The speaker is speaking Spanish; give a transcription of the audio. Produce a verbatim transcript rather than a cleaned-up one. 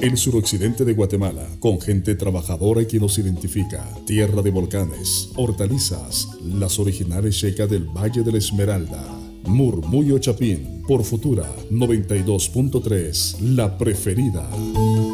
el suroccidente de Guatemala, con gente trabajadora que nos identifica, tierra de volcanes, hortalizas, las originales checas del Valle de la Esmeralda. Murmullo Chapín, por Futura noventa y dos punto tres, la preferida.